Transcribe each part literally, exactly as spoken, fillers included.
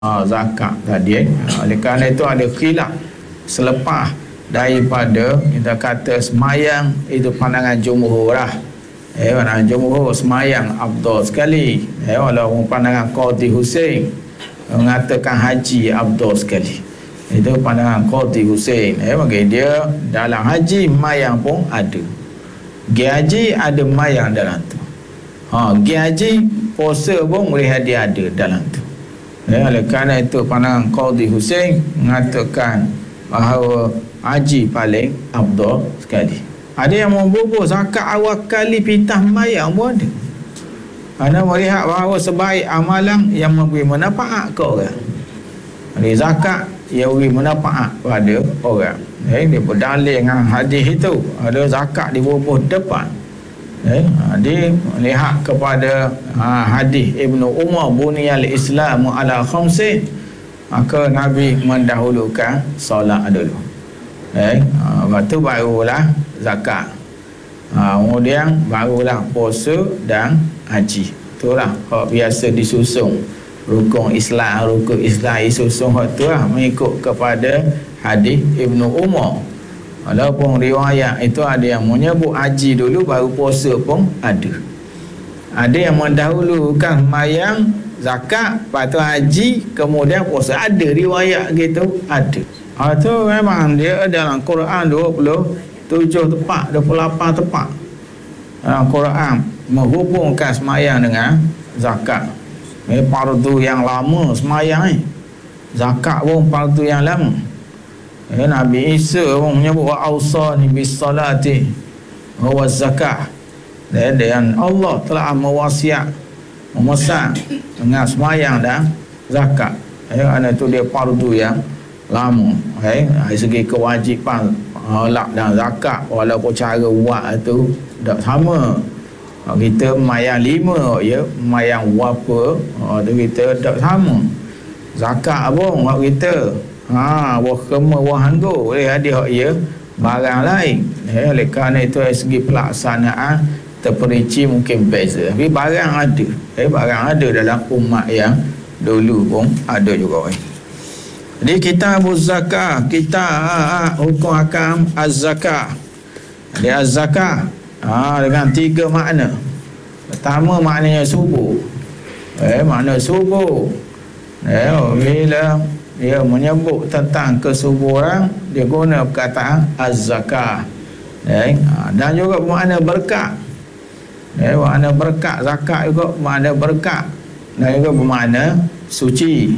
ha, zakat tadi. Ha, oleh kerana itu ada khilaf selepas daripada kita kata semayang itu pandangan jumhur lah. Eh, pandangan jumhur semayang afdal sekali. Eh, walaupun pandangan Qadhi Husain mengatakan haji afdal sekali. Itu pandangan Qadhi Husain. Eh, bagi dia dalam haji mayang pun ada. Pergi haji ada mayang dalam tu. Ha, pergi haji puasa pun boleh dia ada dalam tu. Eh, oleh kerana itu pandangan Qadhi Husain mengatakan bahawa haji paling afdal sekali. Ada yang membubuh zakat awal kali pitah mayang pun ada. Kerana melihat bahawa sebaik amalan yang memberi manfaat ke orang. Jadi zakat yang memberi manfaat pada orang. Eh, dia berdalil dengan hadis itu. Ada zakat dibubuh depan. Eh, dia melihat kepada ha, hadis Ibnu Umar, buniyal Islamu ala khamsin, maka Nabi mendahulukan solat dulu. Eh, ha, lepas tu barulah zakat. Ha, kemudian barulah puasa dan haji. Itulah hak biasa disusung. Rukun Islam, rukun Islam disusung hak tu lah, mengikut kepada hadis Ibnu Umar. Walaupun riwayat itu ada yang menyebut haji dulu baru puasa pun ada. Ada yang mendahulukan mayang, zakat, lepas tu haji, kemudian puasa. Ada riwayat gitu, ada. Ha, tu memang dia dalam Quran dua puluh tujuh tepat, dua puluh lapan tepat. Dalam Quran menghubungkan semayang dengan zakat. Ini fardu yang lama semayang ni. Zakat pun fardu yang lama. Eh, Nabi Isa pun menyebut wa awsani bis salati wa zakah. Dan, dan Allah telah mewasiat, memesan dengan semayang dan zakat. Eh, kerana itu dia fardu yang lama. Eh, dari segi kewajipan halak dan zakat, walaupun cara buat itu tak sama. Kita mayang lima ya, mayang berapa tu kita tak sama. Zakat pun hak kita ha wah kema wah hanggo boleh ada hak ya barang lain. Eh, oleh kerana itu dari segi pelaksanaan terperinci mungkin beza. Tapi barang ada. Eh, barang ada dalam umat yang dulu pun ada juga. Eh. Jadi kita az-zakah, kita hukum hakam az-zakah. Dia az-zakah ha, dengan tiga makna. Pertama maknanya subuh. Eh, makna subuh. Eh, bila dia menyebut tentang kesuburan, dia guna perkataan az-zakah. Eh, dan juga bermakna berkat. Eh, bermakna berkat. Zakat juga bermakna berkat. Dan juga bermakna suci.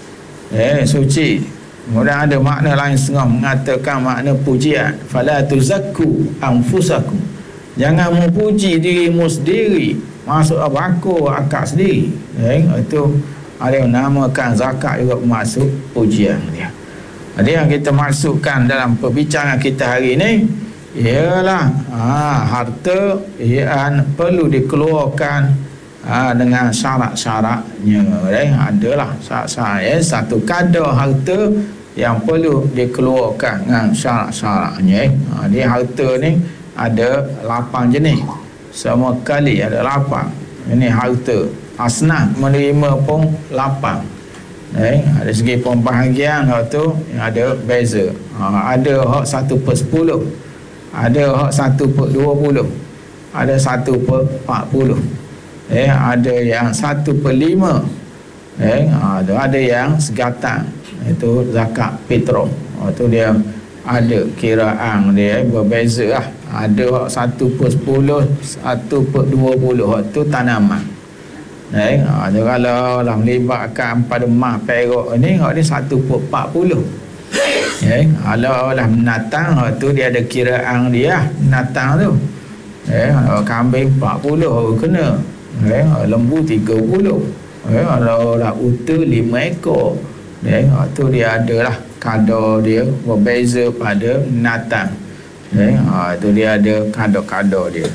Eh, suci. Kemudian ada makna lain setengah mengatakan makna pujian. Fala tuzakku anfusakum. Jangan memuji dirimu sendiri. Masuk aku akak sendiri. Eh, itu ada yang namakan zakat juga masuk pujian dia. Ada yang kita masukkan dalam perbincangan kita hari ini ialah ha, harta yang perlu dikeluarkan Ha, dengan syarat-syaratnya. Eh, adalah syarat-syarat. Eh, satu kadar harta yang perlu dikeluarkan dengan syarat-syaratnya. Eh. Ha, dia harta ni ada lapan jenis. Semua kali ada lapan. Ini harta. Asnaf menerima pun lapan. Eh, ada segi pembahagian hak tu yang ada beza. Ha, ada hak satu per sepuluh. Ada hak satu per dua puluh. Ada satu per empat puluh. Eh, ada yang satu per lima. Eh, ada, ada yang segatan. Itu zakat fitrah. Itu dia ada kiraan dia berbeza lah. Ada satu per sepuluh, satu per dua puluh. Itu tanaman. Eh, ada kalau lah melibatkan pada mah perok ni, dia satu per empat puluh. Eh, kalau lah menatang, tu dia ada kiraan dia menatang tu. Eh, kambing empat puluh kena. Eh, lembu tiga puluh. Eh, kalau lah unta lima ekor. Eh, tu dia adalah kadar dia berbeza pada binatang. Eh, tu dia ada kadar-kadar dia.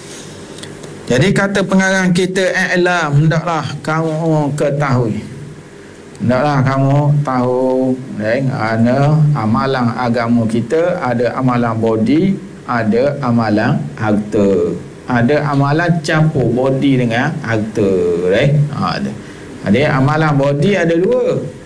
Jadi kata pengarang kita, i'lam, hendaklah kamu ketahui. Hendaklah kamu tahu, eh, ada amalan agama kita, ada amalan body, ada amalan harta. Ada amalan campur body dengan harta, eh? Ha, ada. Dia amalan body ada dua.